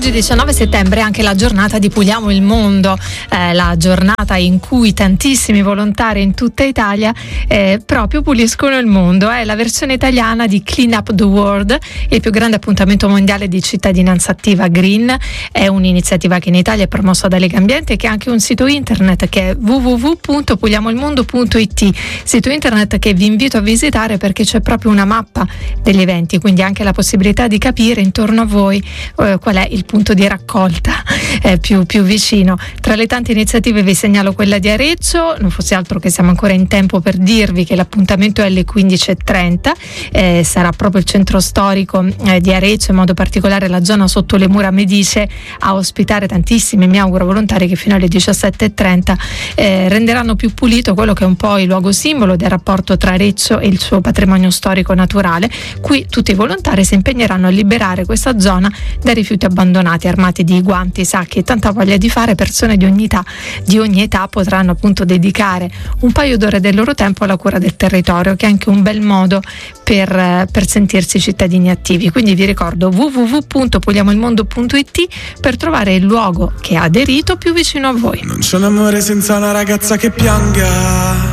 Oggi 19 settembre è anche la giornata di Puliamo il Mondo, la giornata in cui tantissimi volontari in tutta Italia proprio puliscono il mondo. È la versione italiana di Clean Up the World, il più grande appuntamento mondiale di cittadinanza attiva green. È un'iniziativa che in Italia è promossa da Legambiente e che ha anche un sito internet che è www.puliamoilmondo.it, sito internet che vi invito a visitare perché c'è proprio una mappa degli eventi, quindi anche la possibilità di capire intorno a voi qual è il punto di raccolta più vicino. Tra le tante iniziative vi segnalo quella di Arezzo, non fosse altro che siamo ancora in tempo per dirvi che l'appuntamento è alle 15:30, sarà proprio il centro storico di Arezzo, in modo particolare la zona sotto le mura Medice, a ospitare tantissimi, mi auguro, volontari che fino alle 17:30 renderanno più pulito quello che è un po' il luogo simbolo del rapporto tra Arezzo e il suo patrimonio storico naturale. Qui tutti i volontari si impegneranno a liberare questa zona dai rifiuti abbandonati, armati di guanti, sacchi e tanta voglia di fare. Persone di ogni età potranno appunto dedicare un paio d'ore del loro tempo alla cura del territorio, che è anche un bel modo per sentirsi cittadini attivi. Quindi vi ricordo www.puliamoilmondo.it per trovare il luogo che ha aderito più vicino a voi. Non c'è un amore senza una ragazza che pianga,